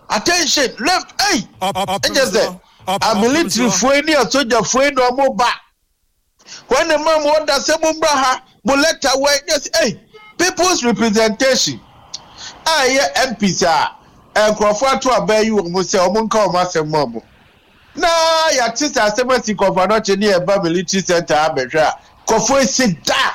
Attention, left, hey! Just say, a military friend or soldier friend or mobile. When the man wants to say, Mumbraha, will let away, yes, hey, people's representation. MPs and Crawford to obey you, almost say, Omunka, Master Mobo. Nah, your sister, 70 Crawford, near military center, Abedra. Crawford sit down.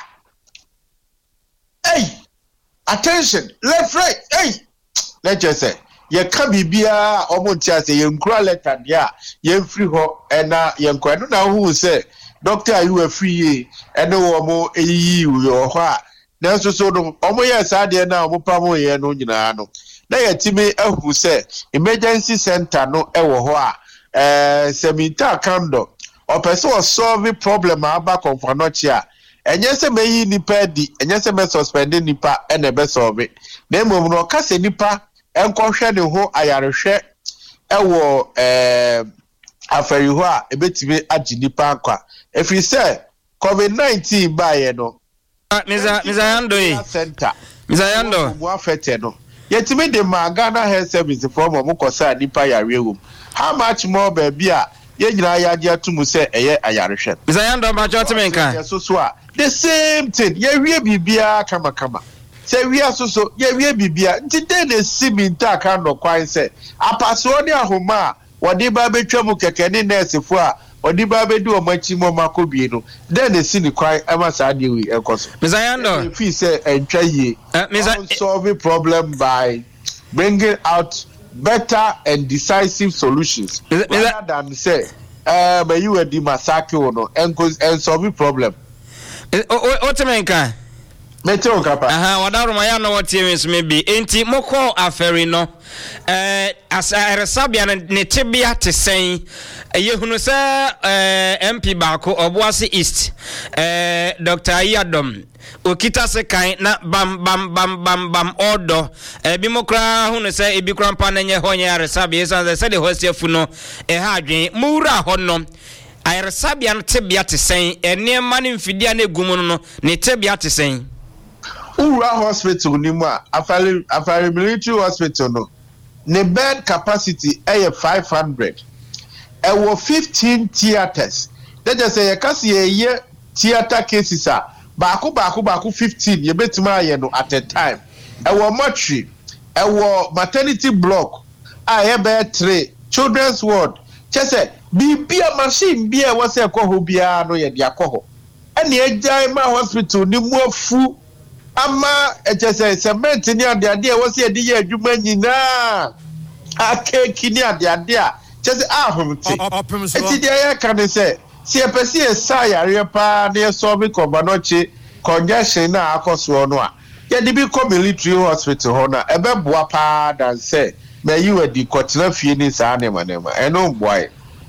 Hey! Attention, left, right, hey! Let's just say. Ye can be beer almost just a young letter, yeah, young free ho, and young quite now who say, Doctor, you are free, and no more a you or what. Now, so no, almost yes, I dare now, Mopamo, and Unano. They Timmy, who said, emergency center, no, ewa, semita candle, or person solve problem back on Fanochia. And yes, a may nipa di, and yes, a may suspend nipa, and a best of it. Name of no case nipa. Enkwahwe ne ho ayarehwe ewo afari ho a ebetime aginipa akwa efiri se COVID-19 baye no Mizayando mu afete no yetime de Ghana Health Service from omukosa nipa yarewum how much more baby a ye nyina yade atumu se eye ayarehwe Mizayando ba jotemenka so a the same thing ye wie bibia kama say we are so yeah we bibia ntide na siminta ka no kwan say apaso ne ahoma wode ba betwa mu keke ne nurse fo a wode ba be du o machi mo makobie no then na si ni kwan amasa de we ekoso Mizayando if you say entwa ye solve problem by bringing out better and decisive solutions rather than say but you were the massacre no and solve problem otemenka Meteo kapa. Wadaro maya no watiwins maybe. Enti moko aferi no. Resabia ne tibia te sen. Yehunu se MP bako Obuasi East. Dr. Iyadom. Okita se kan na bam order. Bimokra hunu se ibikra mpa nenye honye resabia esa se de hosiefu no ha adwen mura hono. Resabia no tibia te sen. Enema ne mfidia ne gumu no ne tibia te sen. Ura hospital ni mo afari military hospital no ne bed capacity 500 ewo 15 theaters that just say kasi ye theater cases a baako 15 ye betima aye no at a time ewo mortuary ewo maternity block ye be 3 children's ward chese bibia machine bia wo se ko ho bia no ye dia ko ho ene ejai ma hospital ni mo afu ama ejese cement ni ade e wo se edi ye adwuma nyina akeki ni ade a chese ahomti eti de ya kan se si epesi esa yare pa na solve kombanochi congestion na akoso no a ye de bi ko military hospital ho na ebe boa pa dan se me yi wadi kotena fie ni sa na manema eno boy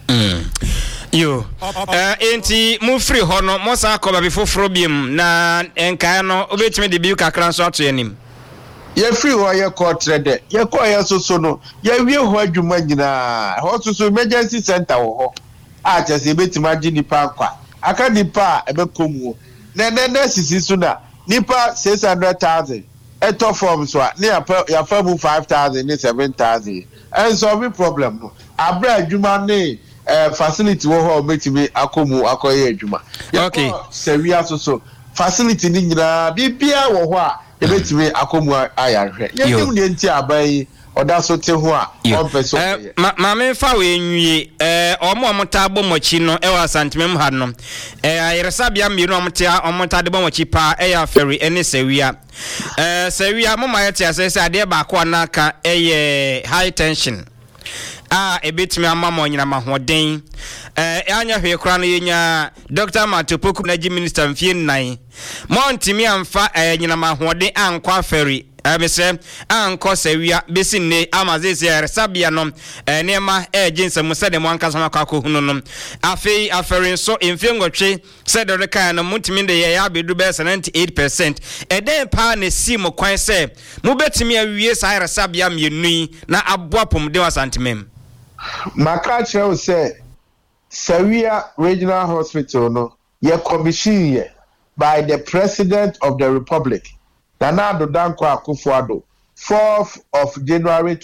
yo enti mu free ho no mo sa ko ba befoforo biem na enka no obetime de bi kakran so ato anim ye free ho ye ko trade ye ko ye soso no ye wie ho adwuma nyina ho soso emergency center ho a chese betima agi nipa akwa aka nipa ebekomu na sisi so na nipa 600,000 eto form so na ya fa mu 5,000 ni 7,000 and solve problem no abra adwuma ne facility wo ho metimi akomu akoye adwuma okay sewia so facility ni nyina bibia wo ho a ebetimi akomu ayarhwe yetim ne nti abai oda so te ho a onpeso ma me fa we nwie omota bomochi no e wa santimem ha no ayeresabia miru omota de bomochi pa e ya ferry ene sewia sewia mo ma yete asese ade ba ko anaka high tension ebetimi amamo nyina mahoden anya hwe kra no yenya Dr. Matopoku na minister mfie nan montimi amfa nyina mahoden ankwa ferry abese anko sewia besinne amazese sabia no nema jinse musede mo anka sama kwako hunu no afei aferin so emfengotwe sede de kan no mutimi de ya bedu be 98% eden pa na si mo kwan se mo betimi awie sa sabia mienu na aboapom de wasantemem Makache say Sewia Regional Hospital no ye commission ye by the President of the Republic Nana Danko Akufo-Addo 4th of January